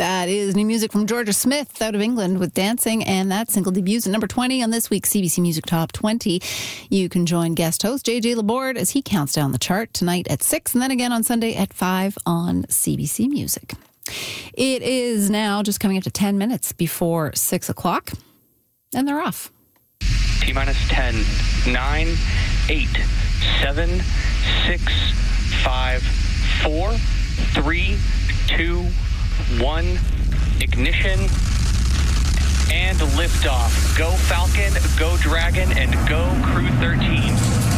That is new music from Georgia Smith out of England with Dancing, and that single debuts at number 20 on this week's CBC Music Top 20. You can join guest host JJ Laborde as he counts down the chart tonight at 6 and then again on Sunday at 5 on CBC Music. It is now just coming up to 10 minutes before 6 o'clock, and they're off. T-minus 10, 9, 8, 7, 6, 5, 4, 3, 2, 1, ignition, and liftoff. Go Falcon, go Dragon, and go Crew 13.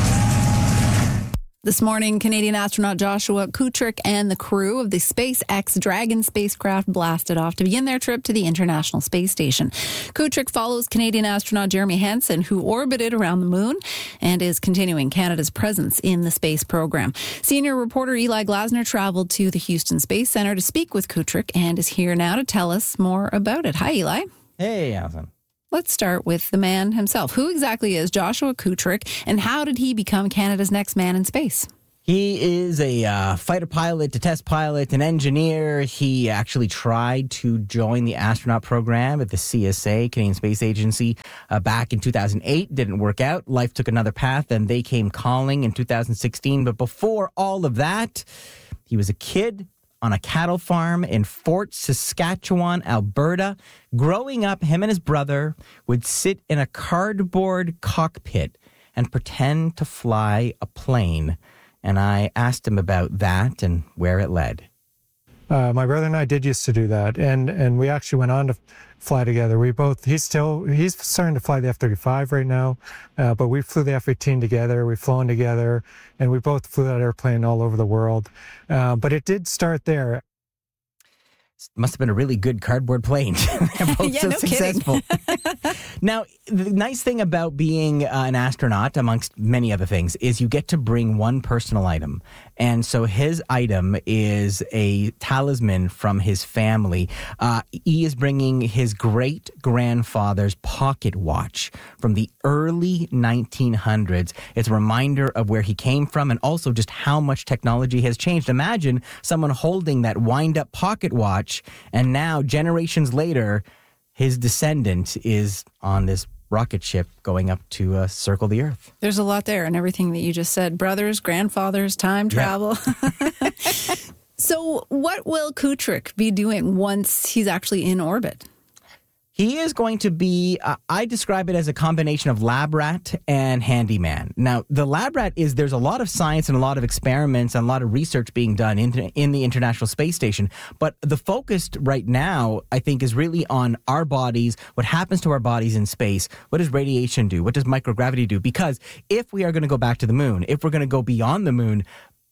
This morning, Canadian astronaut Joshua Kutrick and the crew of the SpaceX Dragon spacecraft blasted off to begin their trip to the International Space Station. Kutrick follows Canadian astronaut Jeremy Hansen, who orbited around the moon and is continuing Canada's presence in the space program. Senior reporter Eli Glasner traveled to the Houston Space Center to speak with Kutrick and is here now to tell us more about it. Hi, Eli. Hey, Alison. Let's start with the man himself. Who exactly is Joshua Kutrick, and how did he become Canada's next man in space? He is a fighter pilot, a test pilot, an engineer. He actually tried to join the astronaut program at the CSA, Canadian Space Agency, back in 2008. Didn't work out. Life took another path, and they came calling in 2016. But before all of that, he was a kid on a cattle farm in Fort Saskatchewan, Alberta. Growing up, him and his brother would sit in a cardboard cockpit and pretend to fly a plane. And I asked him about that and where it led. My brother and I did used to do that, and we actually went on to fly together. He's starting to fly the F-35 right now, but we flew the F-18 together, we've flown together, and we both flew that airplane all over the world. But it did start there. Must have been a really good cardboard plane. They're both so successful. Now, the nice thing about being an astronaut, amongst many other things, is you get to bring one personal item. And so his item is a talisman from his family. He is bringing his great-grandfather's pocket watch from the early 1900s. It's a reminder of where he came from and also just how much technology has changed. Imagine someone holding that wind-up pocket watch, and now, generations later, his descendant is on this rocket ship going up to circle the Earth. There's a lot there in everything that you just said. Brothers, grandfathers, time travel. Yeah. So what will Kutrick be doing once he's actually in orbit? He is going to be, I describe it as a combination of lab rat and handyman. Now, the lab rat is, there's a lot of science and a lot of experiments and a lot of research being done in the International Space Station. But the focus right now, I think, is really on our bodies, what happens to our bodies in space. What does radiation do? What does microgravity do? Because if we are going to go back to the moon, if we're going to go beyond the moon,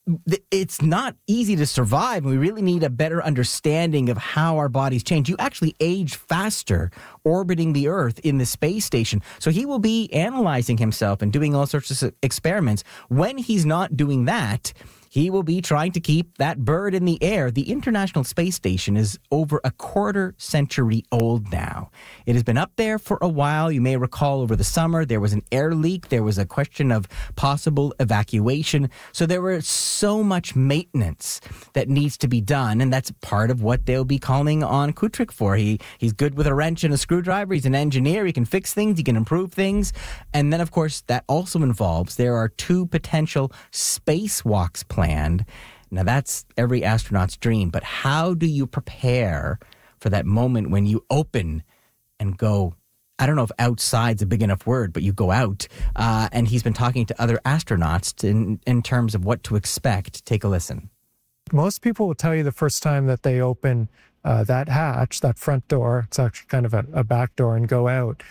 it's not easy to survive. We really need a better understanding of how our bodies change. You actually age faster orbiting the Earth in the space station. So he will be analyzing himself and doing all sorts of experiments. When he's not doing that, he will be trying to keep that bird in the air. The International Space Station is over a quarter century old now. It has been up there for a while. You may recall over the summer there was an air leak. There was a question of possible evacuation. So there was so much maintenance that needs to be done, and that's part of what they'll be calling on Kutrick for. He's good with a wrench and a screwdriver. He's an engineer. He can fix things. He can improve things. And then, of course, that also involves there are 2 potential spacewalks planned. Now, that's every astronaut's dream. But how do you prepare for that moment when you open and go, I don't know if outside's a big enough word, but you go out. And he's been talking to other astronauts in terms of what to expect. Take a listen. Most people will tell you the first time that they open that hatch, that front door, it's actually kind of a back door, and go out,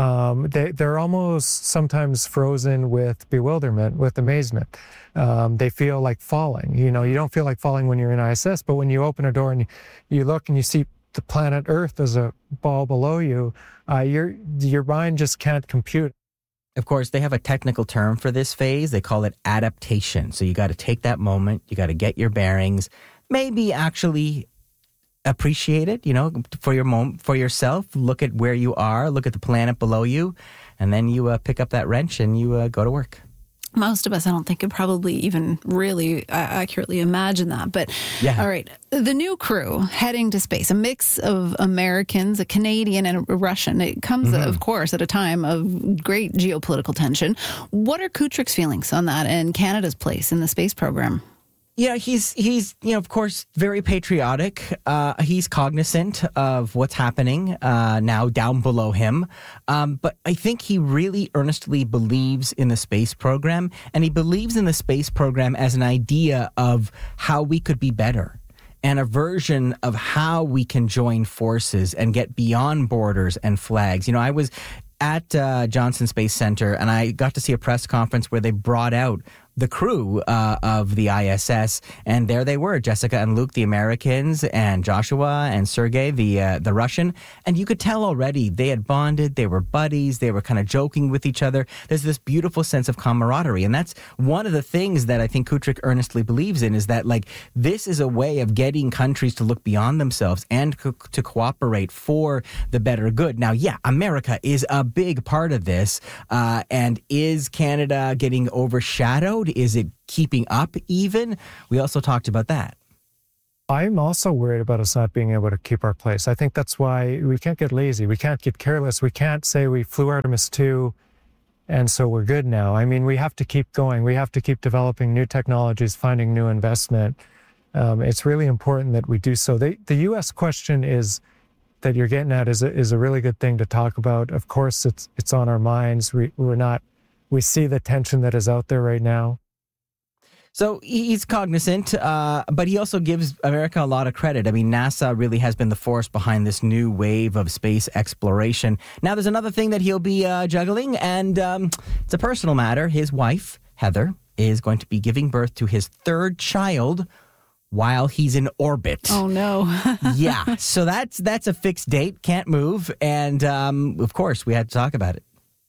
they're almost sometimes frozen with bewilderment, with amazement. They feel like falling. You know, you don't feel like falling when you're in ISS, but when you open a door and you look and you see the planet Earth as a ball below you, your mind just can't compute. Of course, they have a technical term for this phase. They call it adaptation. So you got to take that moment, you got to get your bearings, maybe actually appreciate it, you know, for your moment, for yourself. Look at where you are, look at the planet below you, and then you pick up that wrench and you go to work. Most of us, I don't think, could probably even really accurately imagine that. But, all right, the new crew heading to space, a mix of Americans, a Canadian and a Russian. It comes, of course, at a time of great geopolitical tension. What are Kutrick's feelings on that and Canada's place in the space program? Yeah, he's of course, very patriotic. He's cognizant of what's happening now down below him. But I think he really earnestly believes in the space program, and he believes in the space program as an idea of how we could be better and a version of how we can join forces and get beyond borders and flags. I was at Johnson Space Center, and I got to see a press conference where they brought out the crew of the ISS, and there they were, Jessica and Luke, the Americans, and Joshua and Sergei, the Russian, and you could tell already they had bonded, they were buddies, they were kind of joking with each other. There's this beautiful sense of camaraderie, and that's one of the things that I think Kutrick earnestly believes in, is that this is a way of getting countries to look beyond themselves and to cooperate for the better good. Now, America is a big part of this, and is Canada getting overshadowed? Is it keeping up even? We also talked about that. I'm also worried about us not being able to keep our place. I think that's why we can't get lazy. We can't get careless. We can't say we flew Artemis 2 and so we're good now. I mean, we have to keep going. We have to keep developing new technologies, finding new investment. It's really important that we do so. The U.S. question is that you're getting at is a really good thing to talk about. Of course, it's on our minds. We see the tension that is out there right now. So he's cognizant, but he also gives America a lot of credit. I mean, NASA really has been the force behind this new wave of space exploration. Now, there's another thing that he'll be juggling, and it's a personal matter. His wife, Heather, is going to be giving birth to his third child while he's in orbit. Oh, no. Yeah, so that's a fixed date, can't move, and of course, we had to talk about it.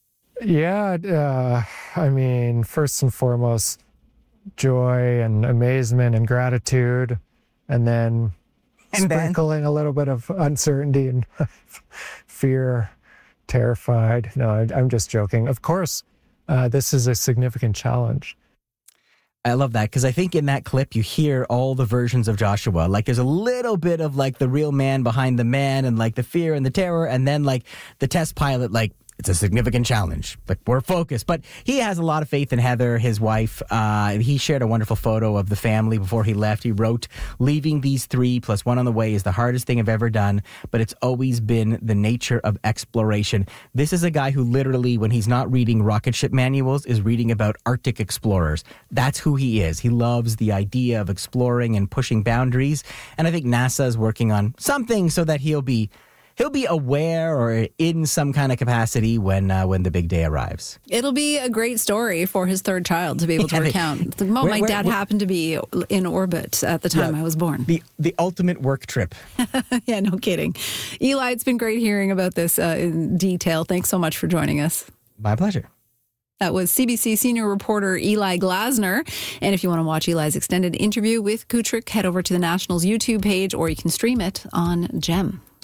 Yeah, I mean, first and foremost, joy and amazement and gratitude, and then sprinkling a little bit of uncertainty and fear, terrified. No, I'm just joking. Of course, this is a significant challenge. I love that, because I think in that clip you hear all the versions of Joshua. There's a little bit of the real man behind the man, and the fear and the terror, and then the test pilot it's a significant challenge, but we're focused. But he has a lot of faith in Heather, his wife. He shared a wonderful photo of the family before he left. He wrote, "Leaving these 3 plus 1 on the way is the hardest thing I've ever done, but it's always been the nature of exploration." This is a guy who literally, when he's not reading rocket ship manuals, is reading about Arctic explorers. That's who he is. He loves the idea of exploring and pushing boundaries. And I think NASA is working on something so that he'll be aware or in some kind of capacity when the big day arrives. It'll be a great story for his third child to be able to recount. My dad happened to be in orbit at the time I was born. The ultimate work trip. Yeah, no kidding. Eli, it's been great hearing about this in detail. Thanks so much for joining us. My pleasure. That was CBC senior reporter Eli Glasner. And if you want to watch Eli's extended interview with Kutrick, head over to the Nationals YouTube page, or you can stream it on GEM.